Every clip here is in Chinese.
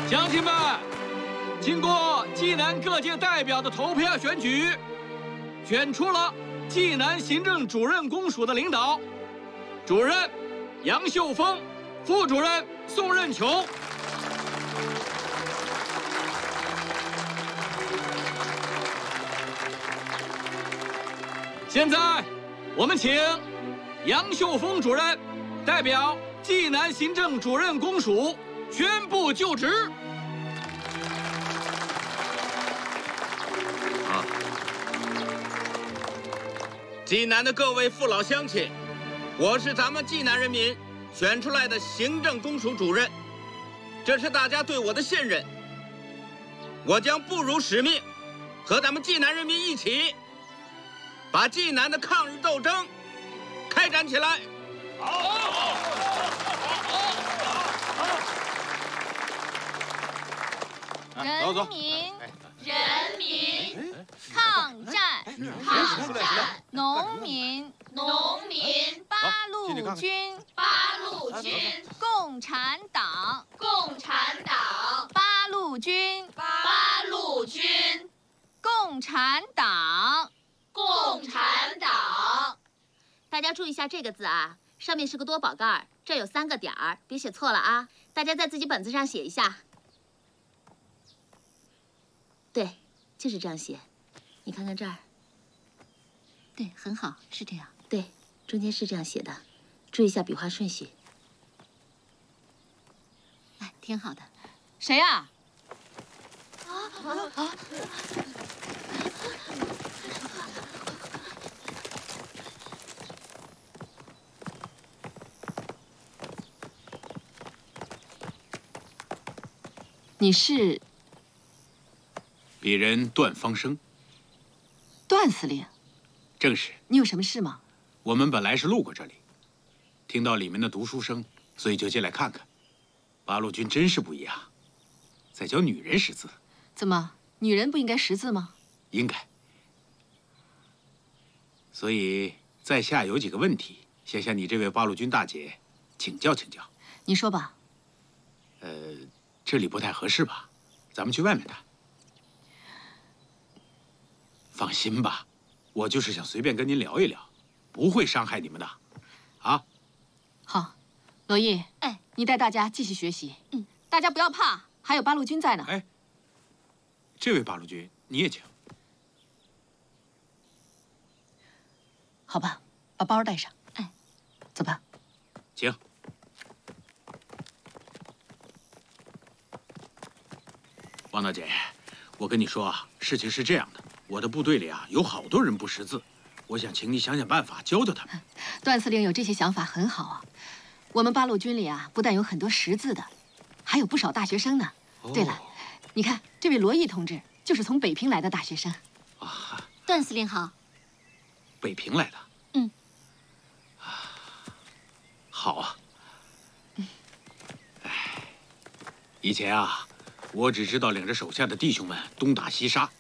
乡亲们，经过济南各界代表的投票选举，选出了济南行政主任公署的领导：主任杨秀峰，副主任宋任琼。现在，我们请杨秀峰主任代表济南行政主任公署宣布就职。 济南的各位父老乡亲，我是咱们济南人民选出来的行政公署主任，这是大家对我的信任。我将不辱使命，和咱们济南人民一起，把济南的抗日斗争开展起来。 人民抗战，农民八路军，共产党八路军，共产党。大家注意一下这个字啊，上面是个多宝盖，这有3个点儿，别写错了啊！大家在自己本子上写一下。对，就是这样写。你看看这儿。对，很好，是这样。对，中间是这样写的，注意一下笔画顺序。哎，挺好的。谁呀？ 你是鄙人段方生， 段司令。 正是。 你有什么事吗？ 我们本来是路过这里，听到里面的读书声，所以就进来看看。八路军真是不一样，在教女人识字。 怎么，女人不应该识字吗？ 应该。所以在下有几个问题，想向你这位八路军大姐请教请教。 你说吧。 这里不太合适吧？咱们去外面谈。放心吧，我就是想随便跟您聊一聊，不会伤害你们的，啊？ 好，罗毅， 哎， 你带大家继续学习。大家不要怕，还有八路军在呢。 哎，这位八路军，你也请。 好吧，把包带上。哎，走吧。 请。王大姐，我跟你说啊，事情是这样的，我的部队里啊有好多人不识字，我想请你想想办法教教他们。 段司令有这些想法很好啊。我们八路军里啊，不但有很多识字的，还有不少大学生呢。对了，你看这位罗毅同志就是从北平来的大学生。 啊， 段司令好。 北平来的。好啊。哎，以前啊。我只知道领着手下的弟兄们东打西杀。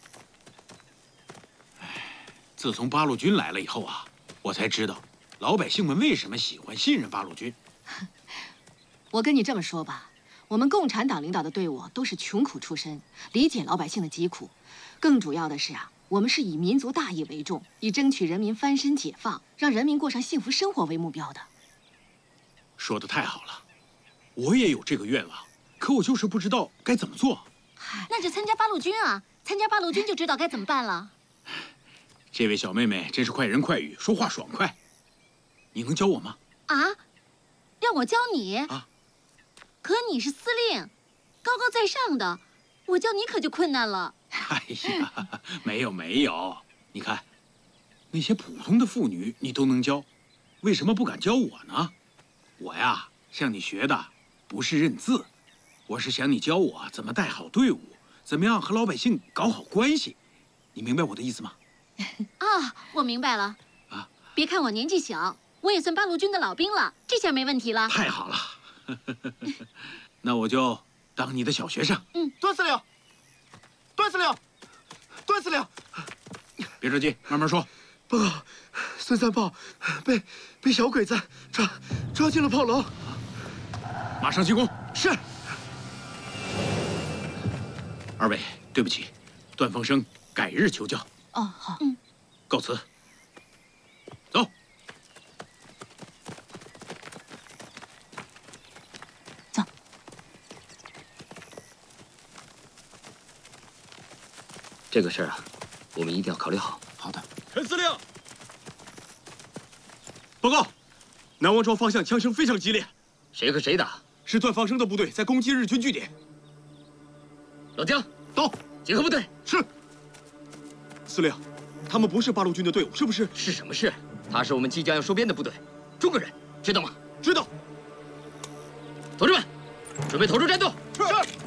自从八路军来了以后啊，我才知道老百姓们为什么喜欢信任八路军。 我跟你这么说吧，我们共产党领导的队伍都是穷苦出身，理解老百姓的疾苦。更主要的是啊，我们是以民族大义为重，以争取人民翻身解放，让人民过上幸福生活为目标的。 说得太好了，我也有这个愿望。可我就是不知道该怎么做。 那就参加八路军啊！参加八路军就知道该怎么办了。 这位小妹妹真是快人快语，说话爽快。你能教我吗？ 啊？让我教你？ 啊？ 可你是司令，高高在上的，我教你可就困难了。 哎呀，没有，你看，那些普通的妇女你都能教，为什么不敢教我呢？我呀，向你学的不是认字。我是想你教我怎么带好队伍，怎么样和老百姓搞好关系，你明白我的意思吗？ 啊，我明白了。 啊， 别看我年纪小，我也算八路军的老兵了，这下没问题了。 太好了，那我就当你的小学生。 段司令， 别着急，慢慢说。 报告，孙三炮被小鬼子抓进了炮楼。 马上进攻。 是。 二位，对不起，段凤生改日求教。 哦，好。 告辞。走。 走。 这个事儿啊，我们一定要考虑好。 好的。 陈司令，报告，南王庄方向枪声非常激烈。 谁和谁打？ 是段方生的部队在攻击日军据点。 老姜， 到， 集合部队。 是。司令，他们不是八路军的队伍，是不是？ 是什么事？他是我们即将要收编的部队，中国人，知道吗？ 知道。 同志们，准备投入战斗。 是。